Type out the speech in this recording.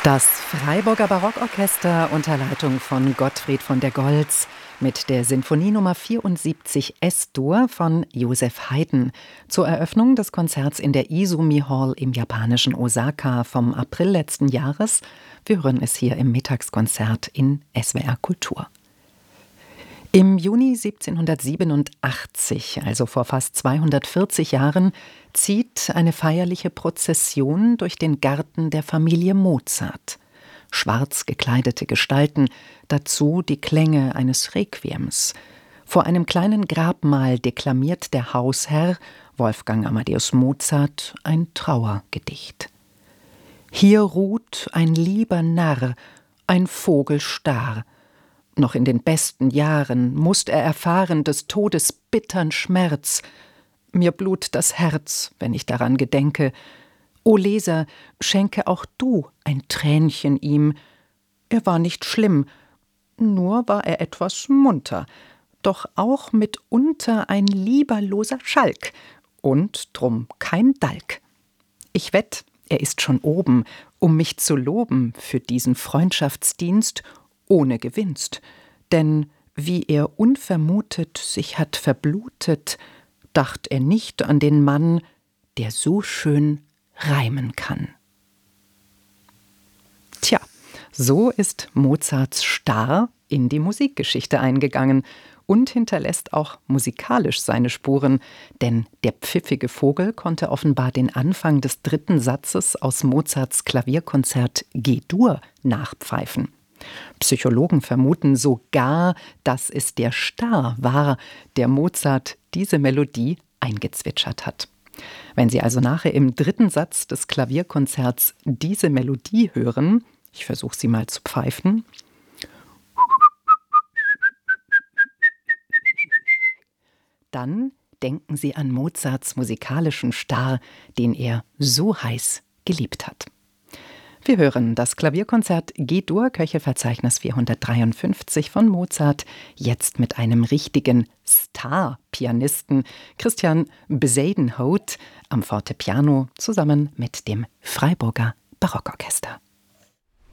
Das Freiburger Barockorchester unter Leitung von Gottfried von der Goltz mit der Sinfonie Nummer 74 S-Dur von Joseph Haydn zur Eröffnung des Konzerts in der Izumi Hall im japanischen Osaka vom April letzten Jahres. Wir hören es hier im Mittagskonzert in SWR Kultur. Im Juni 1787, also vor fast 240 Jahren, zieht eine feierliche Prozession durch den Garten der Familie Mozart. Schwarz gekleidete Gestalten, dazu die Klänge eines Requiems. Vor einem kleinen Grabmal deklamiert der Hausherr, Wolfgang Amadeus Mozart, ein Trauergedicht. Hier ruht ein lieber Narr, ein Vogel starr. Noch in den besten Jahren mußt er erfahren des Todes bittern Schmerz. Mir blut das Herz, wenn ich daran gedenke. O Leser, schenke auch du ein Tränchen ihm. Er war nicht schlimm, nur war er etwas munter, doch auch mitunter ein lieberloser Schalk und drum kein Dalk. Ich wett, er ist schon oben, um mich zu loben für diesen Freundschaftsdienst ohne Gewinst, denn wie er unvermutet sich hat verblutet, dacht er nicht an den Mann, der so schön reimen kann. Tja, so ist Mozarts Star in die Musikgeschichte eingegangen und hinterlässt auch musikalisch seine Spuren, denn der pfiffige Vogel konnte offenbar den Anfang des 3. Satzes aus Mozarts Klavierkonzert G-Dur nachpfeifen. Psychologen vermuten sogar, dass es der Star war, der Mozart diese Melodie eingezwitschert hat. Wenn Sie also nachher im 3. Satz des Klavierkonzerts diese Melodie hören, ich versuche sie mal zu pfeifen, dann denken Sie an Mozarts musikalischen Star, den er so heiß geliebt hat. Wir hören das Klavierkonzert G-Dur, Köchelverzeichnis 453 von Mozart, jetzt mit einem richtigen Star-Pianisten, Christian Bezuidenhout, am Fortepiano zusammen mit dem Freiburger Barockorchester.